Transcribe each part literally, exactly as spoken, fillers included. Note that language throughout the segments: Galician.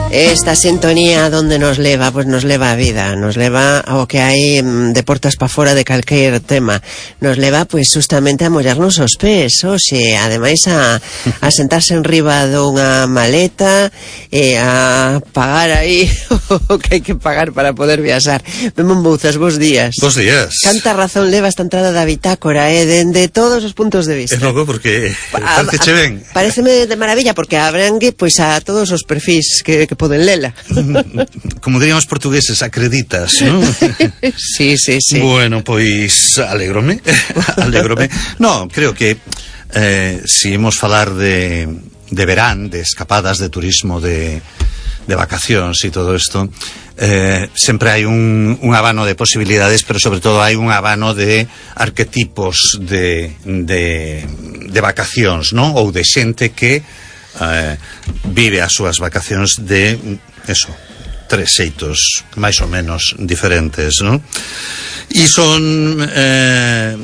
Esta sintonía donde nos leva, pues nos leva a vida, nos leva ao que hai de portas pa fora de calquer tema, nos leva pues justamente a mollarnos os pés, oxe, ademais a, a sentarse en riba dunha maleta e a pagar aí o que hai que pagar para poder viaxar. Memón Bouzas, bos días. Bos días. Canta razón leva esta entrada da bitácora, eh, dende todos os puntos de vista. É logo porque parecece ben. Pareceme de maravilla porque abrangue pois a todos os perfis que, que poden lela. Como dirían os portugueses, acreditas, ¿no? Sí, sí, sí. Bueno, pois alégrome, alégrome. No, creo que eh, si imos falar de, de verán, de escapadas, de turismo, de, de vacacións e todo isto, eh, sempre hai un, un abano de posibilidades, pero sobre todo hai un abano de arquetipos de, de, de vacacións, ¿no? Ou de xente que eh, vive as súas vacacións de, eso, tres xeitos máis ou menos diferentes, ¿no? E son eh,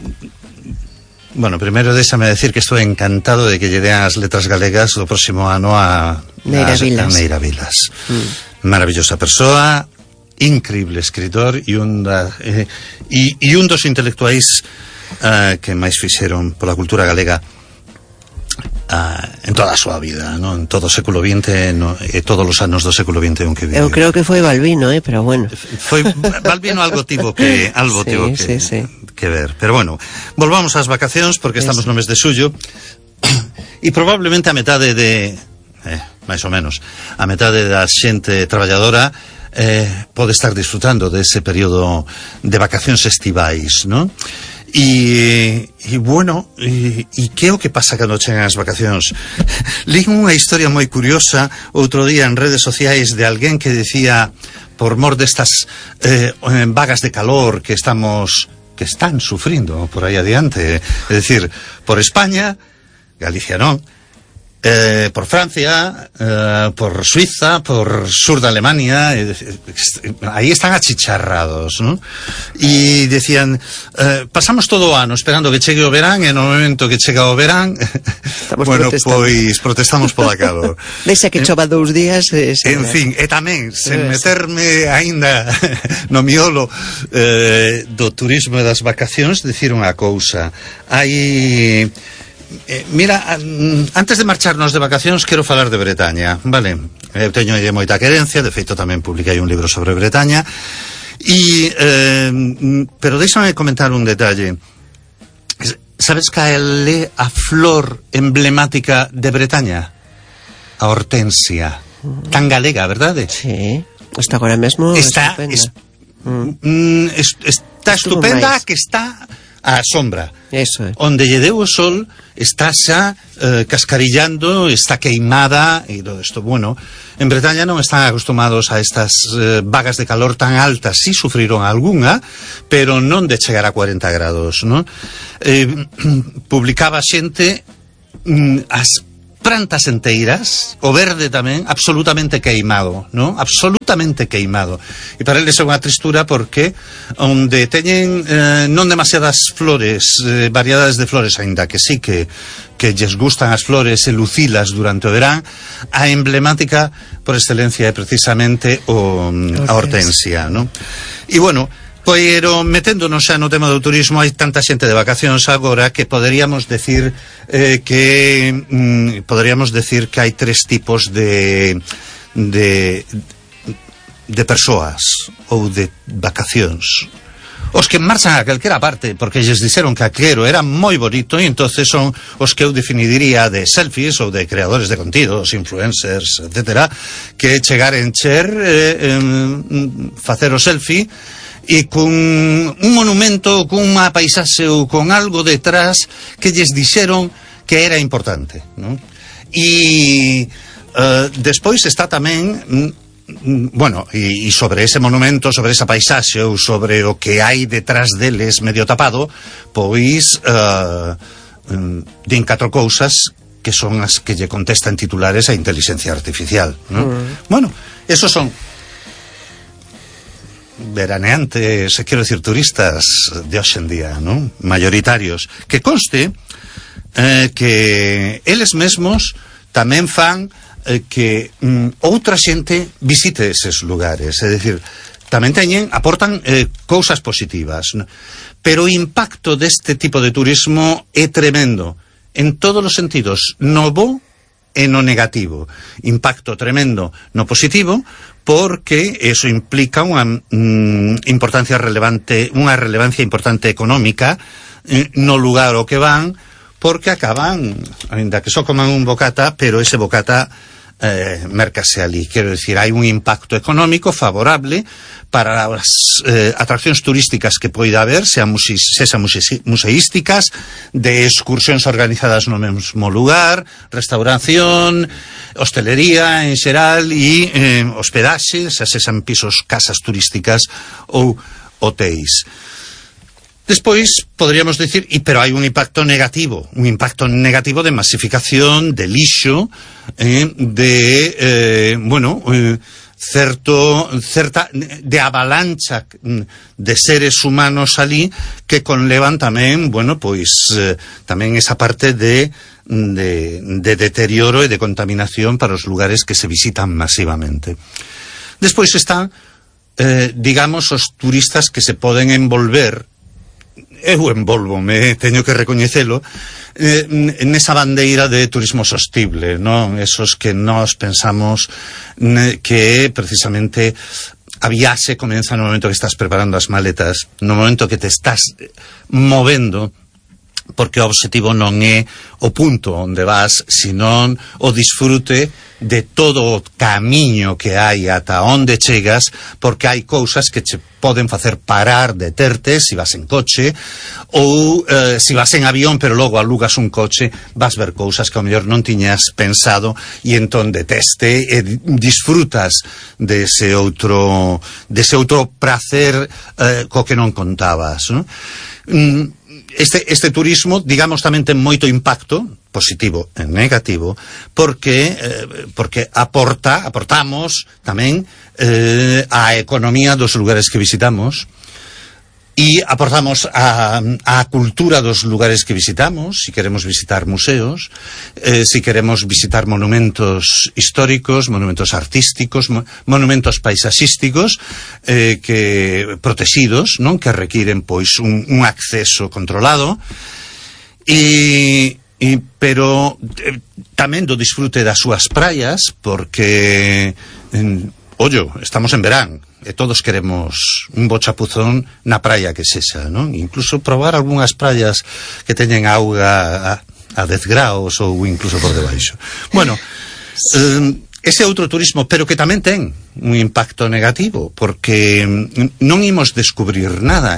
bueno, primeiro déxame decir que estou encantado de que lle dean as letras galegas do próximo ano a Neira Vilas, a Neira Vilas. Mm. Maravillosa persoa, increíble escritor e un, da, eh, e, e un dos intelectuais eh, que máis fixeron pola cultura galega Uh, en toda a súa vida, ¿no? En todo o século vinte, no, e todos os anos do século vinte en que vive. Eu creo que foi Balbino, eh, pero bueno. Foi Balbino, algo tivo que algo sí, tivo que, sí, sí. que ver. Pero bueno, volvamos ás vacacións porque estamos no mes de xullo e probablemente a metade de eh, máis ou menos, a metade da xente traballadora eh, pode estar disfrutando dese período de vacacións estivais, ¿no? E, e bueno, e, e que é o que pasa cando chegan as vacacións? Lín unha historia moi curiosa outro día en redes sociais de alguén que decía, por mor destas eh, vagas de calor que estamos que están sufrindo por aí adiante, é dicir, por España, Galicia non, Eh, por Francia, eh, por Suiza, por sur de Alemania, eh, aí están achicharrados, ¿no? E decían, eh, pasamos todo o ano esperando que chegue o verán, e no momento que chega o verán, estamos bueno, protestando. Pois protestamos pola calor. Deixa que chova dous días. Eh, en fin, e tamén, sen meterme aínda no miolo eh, do turismo e das vacacións, dicir unha cousa. Hai... Eh, mira, antes de marcharnos de vacacións quero falar de Bretaña, vale? Eu teño aí moita querencia, de feito tamén publiquei un libro sobre Bretaña e, eh, pero deixame comentar un detalle. Sabes cal é a flor emblemática de Bretaña? A hortensia, tan galega, verdade? Sí, está agora mesmo está estupenda es, mm. es, está estupenda, que está a sombra. Eso é. Onde lle deu o sol está xa eh, cascarillando, está queimada e todo isto. Bueno, en Bretaña non están acostumados a estas eh, vagas de calor tan altas. Si sufriron algunha, pero non de chegar a cuarenta grados, ¿no? Eh, publicaba xente mm, as plantas enteiras, o verde tamén, absolutamente queimado, ¿no? Absolutamente queimado. E para eles é unha tristura porque onde teñen eh, non demasiadas flores, eh, variedades de flores, aínda que sí que que lles gustan as flores e lucilas durante o verán, a emblemática por excelencia é precisamente o, a hortensia, ¿no? E bueno, pero meténdonos xa no tema do turismo, hai tanta xente de vacacións agora que poderíamos decir eh, que mm, poderíamos decir que hai tres tipos de de de persoas ou de vacacións. Os que marchan a calquera parte porque lles dixeron que aquero era moi bonito e entonces son os que eu definiría de selfies ou de creadores de contidos, influencers, etcétera, que chegar en cher eh, eh, facer o selfie e con un monumento, con unha paisaxe ou con algo detrás que lles dixeron que era importante, ¿no? E uh, despois está tamén mm, bueno, e, e sobre ese monumento, sobre esa paisaxe ou sobre o que hai detrás deles medio tapado, pois uh, mm, din catro cousas que son as que lle contestan titulares a inteligencia artificial, ¿no? Mm. Bueno, esos son veraneantes, quero decir, turistas de hoxe en día, ¿no? Mayoritarios, que conste eh, que eles mesmos tamén fan eh, que mm, outra xente visite eses lugares, é dicir, tamén teñen, aportan eh, cousas positivas, ¿no? Pero o impacto deste tipo de turismo é tremendo, en todos os sentidos, no bo e no negativo. Impacto tremendo no positivo, porque eso implica unha mm, importancia relevante, unha relevancia importante económica eh, no lugar ao que van, porque acaban, ainda que só coman un bocata, pero ese bocata eh, mercase ali. Quero dicir, hai un impacto económico favorable para as eh, atraccións turísticas que poida haber, sean muse sesa muse museísticas, de excursións organizadas no mesmo lugar, restauración, hostelería en xeral e eh, hospedaxe, se sesan pisos, casas turísticas ou hotéis. Despois, podríamos dicir, y, pero hai un impacto negativo, un impacto negativo de masificación, de lixo, eh, de, eh, bueno, eh, certo, certa, de avalancha de seres humanos ali que conlevan tamén, bueno, pois, eh, tamén esa parte de, de, de deterioro e de contaminación para os lugares que se visitan masivamente. Despois están, eh, digamos, os turistas que se poden envolver. Eu envolvome, teño que recoñecelo, eh, nesa bandeira de turismo sostible, non? Esos que nós pensamos ne, que precisamente a viaxe comeza no momento que estás preparando as maletas, no momento que te estás movendo, porque o obxectivo non é o punto onde vas, senón o disfrute de todo o camiño que hai ata onde chegas, porque hai cousas que che poden facer parar, deterte, se vas en coche, ou eh, se vas en avión, pero logo alugas un coche, vas ver cousas que ao mellor non tiñas pensado, e entón deteste e disfrutas dese outro, dese outro prazer eh, co que non contabas, non? Mm, Este, este turismo, digamos, tamén ten moito impacto, positivo e negativo, porque, eh, porque aporta, aportamos tamén eh, a economía dos lugares que visitamos, e aportamos a, a cultura dos lugares que visitamos, si queremos visitar museos, eh, si queremos visitar monumentos históricos, monumentos artísticos, mo, monumentos paisaxísticos, eh, que protegidos, non? Que requiren, pois, un, un acceso controlado, e, e pero eh, tamén do disfrute das súas praias, porque, eh, ollo, estamos en verán, e todos queremos un bo chapuzón na praia que sexa, non? Incluso probar algunhas praias que teñen auga a, a dez graus ou incluso por debaixo. Bueno, eh, ese outro turismo, pero que tamén ten un impacto negativo, porque non imos descubrir nada.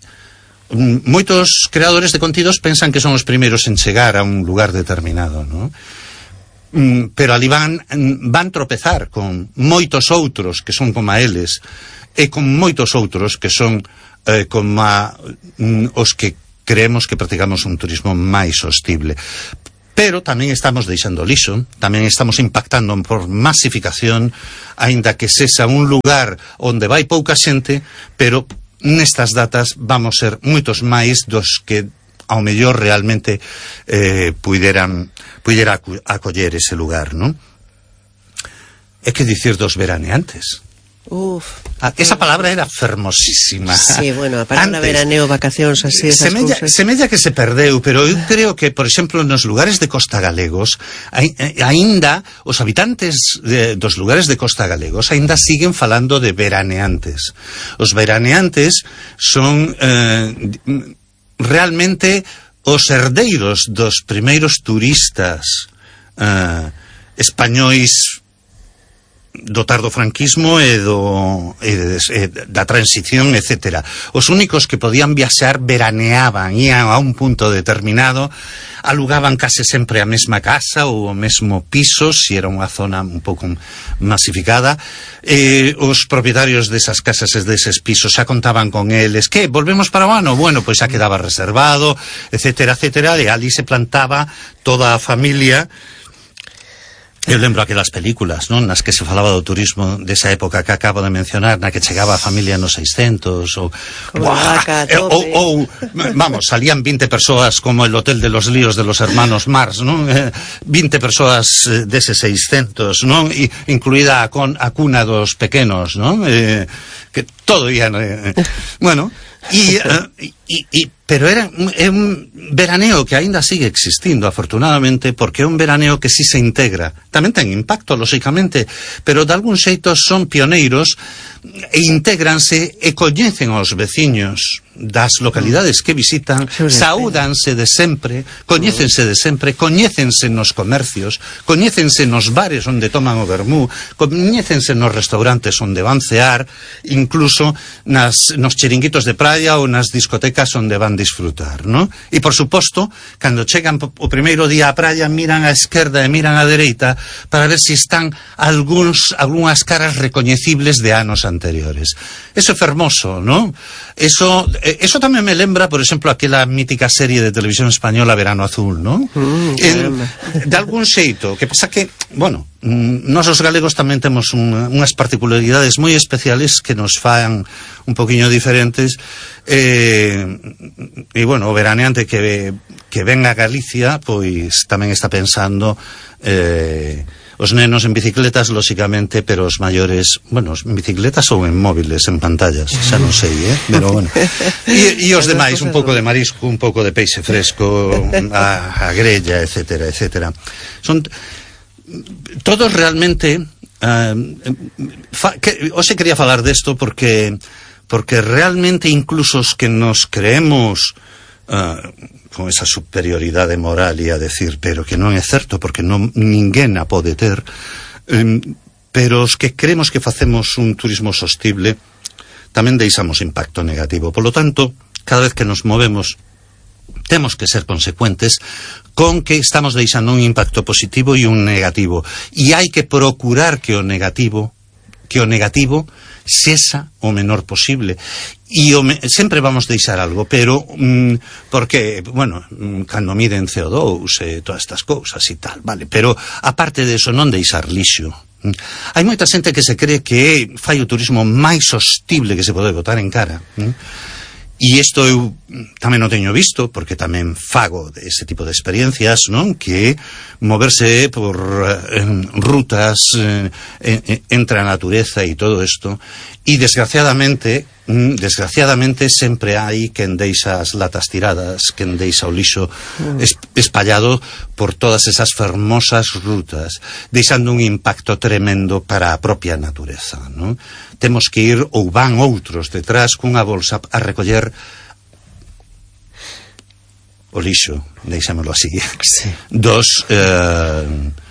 Moitos creadores de contidos pensan que son os primeiros en chegar a un lugar determinado, non? Pero ali van, van tropezar con moitos outros que son como a eles, e con moitos outros que son eh, como a, mm, os que creemos que practicamos un turismo máis sostible. Pero tamén estamos deixando lixo, tamén estamos impactando por masificación, aínda que sexa un lugar onde vai pouca xente, pero nestas datas vamos ser moitos máis dos que ao mellor realmente eh, puideran puidera acoller ese lugar, non? É que dicir dos veraneantes. Uf, ah, esa palabra era fermosísima. Sí, bueno, a palabra antes, veraneo, vacacións, así, esas semella, cousas. Semella que se perdeu, pero eu creo que, por exemplo, nos lugares de Costa Galegos, aínda os habitantes de, dos lugares de Costa Galegos aínda siguen falando de veraneantes. Os veraneantes son eh, realmente os herdeiros dos primeiros turistas eh, españois do tardo franquismo e, do, e, de, e da transición, etcétera. Os únicos que podían viaxar veraneaban, ian a un punto determinado, alugaban case sempre a mesma casa ou o mesmo piso, se era unha zona un pouco masificada. E os propietarios desas casas e deses pisos xa contaban con eles, que volvemos para o ano? Bueno, pois xa quedaba reservado, etcétera, etcétera, e ali se plantaba toda a familia. Eu lembro aquelas películas, non, nas que se falaba do turismo desa época que acabo de mencionar, na que chegaba a familia nos seiscentos, ou, vaca, eh, ou, ou vamos, salían vinte persoas como el Hotel de los Líos de los Hermanos Mars, non? Eh, vinte persoas eh, deses seiscentos, non? E, incluída a, con, a cuna dos pequenos, non? Eh, que todo ian... Eh, bueno... E, uh, e, e, pero era un, é un veraneo que aínda sigue existindo, afortunadamente, porque é un veraneo que si se integra. Tamén ten impacto, lóxicamente, pero de algún xeito son pioneiros e integranse e coñecen aos veciños das localidades que visitan, saúdanse de sempre, coñécense de sempre, coñécense nos comercios, coñécense nos bares onde toman o vermú, coñécense nos restaurantes onde van cear, incluso nas, nos chiringuitos de praia ou nas discotecas onde van disfrutar, ¿no? E, por suposto, cando chegan o primeiro día á praia, miran á esquerda e miran á dereita para ver se si están algúns, algunhas caras recoñecibles de anos anteriores. Eso é fermoso, ¿no? Eso... Eso tamén me lembra, por exemplo, aquela mítica serie de televisión española Verano Azul, non? Mm, en, de algún xeito, que pasa que, bueno, nós os galegos tamén temos un, unhas particularidades moi especiales que nos fan un poquinho diferentes, e, e bueno, o veraneante que, que ven a Galicia, pois tamén está pensando... Eh, os nenos en bicicletas, lóxicamente, pero os maiores, bueno, en bicicletas ou en móviles, en pantallas, xa non sei, eh? Pero bueno. E, e os demais, un pouco de marisco, un pouco de peixe fresco, a, a grella, etcétera, etcétera. Son todos realmente... Uh, fa, que, hoxe quería falar desto porque porque realmente incluso os que nos creemos... Uh, con esa superioridade moral e a decir, pero que non é certo porque non, ninguén a pode ter, um, pero os que creemos que facemos un turismo sostible tamén deixamos impacto negativo. Por lo tanto, cada vez que nos movemos temos que ser consecuentes con que estamos deixando un impacto positivo e un negativo, e hai que procurar que o negativo que o negativo cesa o menor posible. E o me, sempre vamos deixar algo, pero mm, porque, bueno, cando miden C O dous e todas estas cousas e tal, vale, pero aparte de eso non deixar lixo. Hai moita xente que se cree que fai o turismo máis sostible que se pode botar en cara. E isto eu tamén o teño visto, porque tamén fago ese tipo de experiencias, non? Que moverse por eh, rutas eh, eh, entre a natureza e todo isto, e desgraciadamente, mm, desgraciadamente sempre hai quen deixa as latas tiradas, quen deixa o lixo es, espallado por todas esas fermosas rutas, deixando un impacto tremendo para a propia natureza, non? Temos que ir, ou van outros detrás cunha bolsa a recoller o lixo, deixámoslo así, sí. dos eh,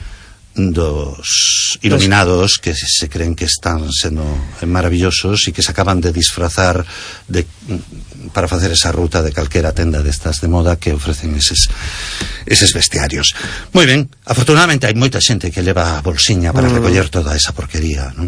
dos iluminados que se creen que están sendo maravillosos e que se acaban de disfrazar de, para facer esa ruta de calquera tenda destas de moda que ofrecen eses, eses bestiarios. Moi ben, afortunadamente hai moita xente que leva a bolsiña para mm. recoller toda esa porquería, non?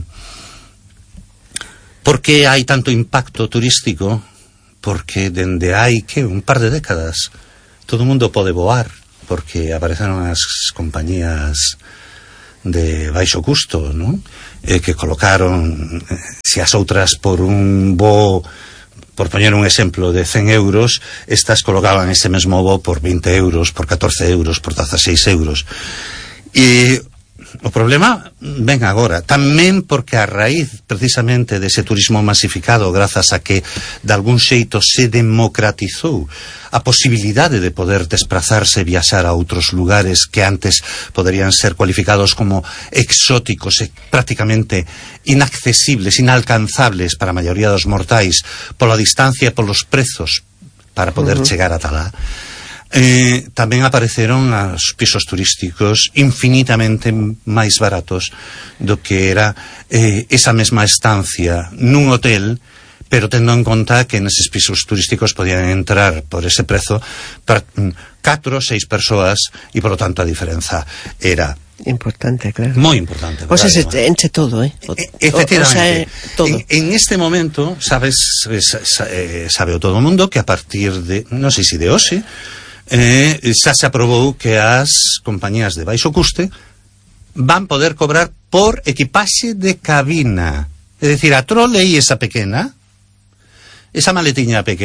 Por que hai tanto impacto turístico? Porque dende hai, que, un par de décadas todo o mundo pode voar, porque apareceron as compañías de baixo custo, non? Eh, que colocaron, eh, se as outras por un voo, por poñer un exemplo, de cen euros, estas colocaban ese mesmo voo por vinte euros, por catorce euros, por dieciséis euros. E o problema ven agora, tamén porque a raíz precisamente dese turismo masificado, grazas a que de algún xeito se democratizou a posibilidade de poder desplazarse e viaxar a outros lugares que antes poderían ser cualificados como exóticos e prácticamente inaccesibles, inalcanzables para a maioría dos mortais pola distancia e polos prezos para poder uh-huh. chegar a talá. Eh, tamén apareceron os pisos turísticos infinitamente máis baratos do que era eh, esa mesma estancia nun hotel, pero tendo en conta que neses pisos turísticos podían entrar por ese prezo para catro ou seis persoas e, por lo tanto, a diferenza era importante, claro. Moi importante. O sea, se enche todo, eh? O, e efectivamente. O sea, todo. En, en este momento, sabes, sabes sabe o todo o mundo que a partir de, non sei se de hoxe, Eh, xa se aprobou que as compañías de baixo custe van poder cobrar por equipaxe de cabina. É dicir, a trole esa pequena, esa maletiña pequena,